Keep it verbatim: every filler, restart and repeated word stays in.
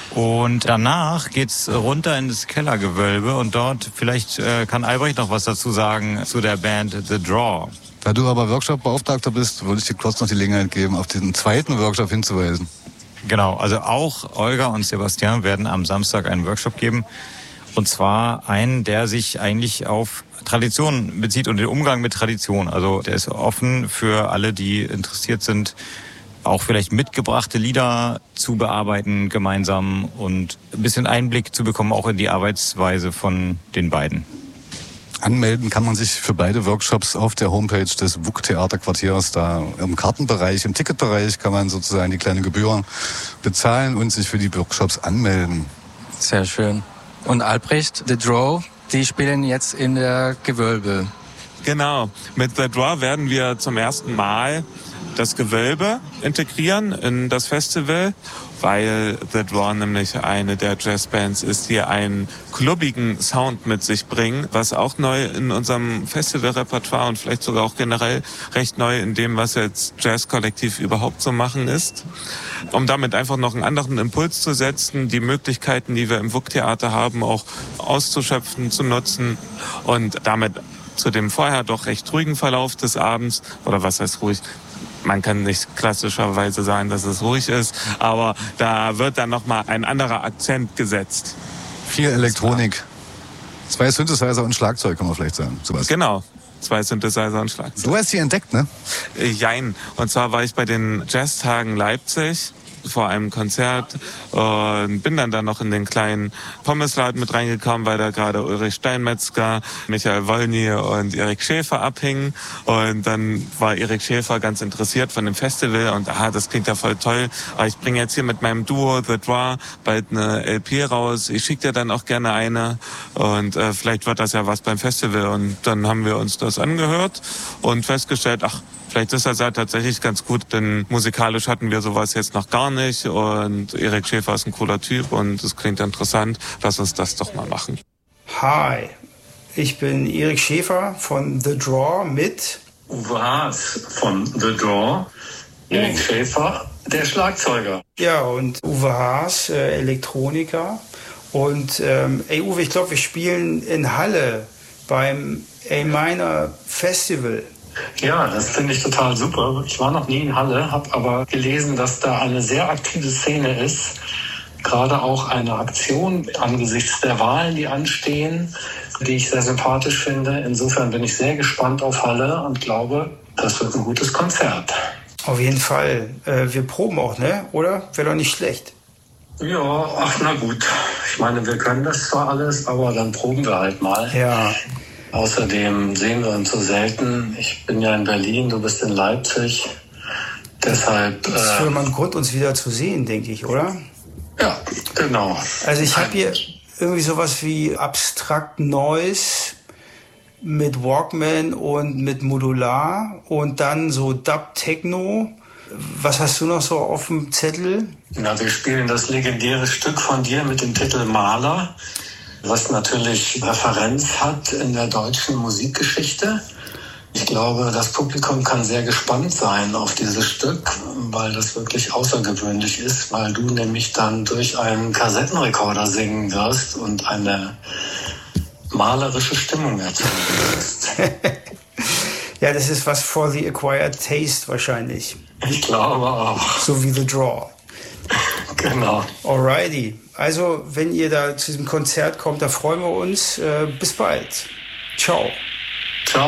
Und danach geht's runter in das Kellergewölbe und dort, vielleicht äh, kann Albrecht noch was dazu sagen zu der Band The Draw. Da du aber Workshop-Beauftragter bist, würde ich dir kurz noch die Gelegenheit geben, auf den zweiten Workshop hinzuweisen. Genau, also auch Olga und Sebastian werden am Samstag einen Workshop geben. Und zwar einen, der sich eigentlich auf Tradition bezieht und den Umgang mit Tradition. Also der ist offen für alle, die interessiert sind, auch vielleicht mitgebrachte Lieder zu bearbeiten gemeinsam und ein bisschen Einblick zu bekommen, auch in die Arbeitsweise von den beiden. Anmelden kann man sich für beide Workshops auf der Homepage des W U K-Theaterquartiers. Da im Kartenbereich, im Ticketbereich kann man sozusagen die kleine Gebühr bezahlen und sich für die Workshops anmelden. Sehr schön. Und Albrecht, The Draw, die spielen jetzt in der Gewölbe. Genau. Mit The Draw werden wir zum ersten Mal das Gewölbe integrieren in das Festival, weil The Draw nämlich eine der Jazzbands ist, die einen klubbigen Sound mit sich bringen, was auch neu in unserem Festivalrepertoire und vielleicht sogar auch generell recht neu in dem, was jetzt Jazzkollektiv überhaupt so machen ist. Um damit einfach noch einen anderen Impuls zu setzen, die Möglichkeiten, die wir im W U K-Theater haben, auch auszuschöpfen, zu nutzen und damit zu dem vorher doch recht ruhigen Verlauf des Abends, oder was heißt ruhig, man kann nicht klassischerweise sagen, dass es ruhig ist, aber da wird dann nochmal ein anderer Akzent gesetzt. Viel Elektronik. Zwei Synthesizer und Schlagzeug, kann man vielleicht sagen. Sowas. Genau, zwei Synthesizer und Schlagzeug. Du hast sie entdeckt, ne? Jein. Und zwar war ich bei den Jazztagen Leipzig vor einem Konzert und bin dann da noch in den kleinen Pommesladen mit reingekommen, weil da gerade Ulrich Steinmetzger, Michael Wolny und Erik Schäfer abhingen. Und dann war Erik Schäfer ganz interessiert von dem Festival und aha, das klingt ja voll toll. Aber ich bringe jetzt hier mit meinem Duo The Draw bald eine L P raus. Ich schicke dir dann auch gerne eine und äh, vielleicht wird das ja was beim Festival. Und dann haben wir uns das angehört und festgestellt, ach, vielleicht ist das ja tatsächlich ganz gut, denn musikalisch hatten wir sowas jetzt noch gar nicht und Erik Schäfer ist ein cooler Typ und es klingt interessant. Lass uns das doch mal machen. Hi, ich bin Erik Schäfer von The Draw mit Uwe Haas von The Draw, Erik Schäfer, der Schlagzeuger. Ja, und Uwe Haas, äh, Elektroniker. Und ähm, ey Uwe, ich glaube, wir spielen in Halle beim A-Minor Festival. Ja, das finde ich total super. Ich war noch nie in Halle, habe aber gelesen, dass da eine sehr aktive Szene ist. Gerade auch eine Aktion angesichts der Wahlen, die anstehen, die ich sehr sympathisch finde. Insofern bin ich sehr gespannt auf Halle und glaube, das wird ein gutes Konzert. Auf jeden Fall. Äh, wir proben auch, ne? Oder? Wäre doch nicht schlecht. Ja, ach na gut. Ich meine, wir können das zwar alles, aber dann proben wir halt mal. Ja. Außerdem sehen wir uns so selten. Ich bin ja in Berlin, du bist in Leipzig. Deshalb... Das ist für mal ein Grund, uns wieder zu sehen, denke ich, oder? Ja, genau. Also ich habe hier irgendwie sowas wie Abstract Noise mit Walkman und mit Modular und dann so Dub-Techno. Was hast du noch so auf dem Zettel? Na, wir spielen das legendäre Stück von dir mit dem Titel Maler, was natürlich Referenz hat in der deutschen Musikgeschichte. Ich glaube, das Publikum kann sehr gespannt sein auf dieses Stück, weil das wirklich außergewöhnlich ist, weil du nämlich dann durch einen Kassettenrekorder singen wirst und eine malerische Stimmung erzeugen wirst. Ja, das ist was for the acquired taste wahrscheinlich. Ich glaube auch. So wie The Draw. Genau. Alrighty. Also, wenn ihr da zu diesem Konzert kommt, da freuen wir uns. Äh, bis bald. Ciao. Ciao.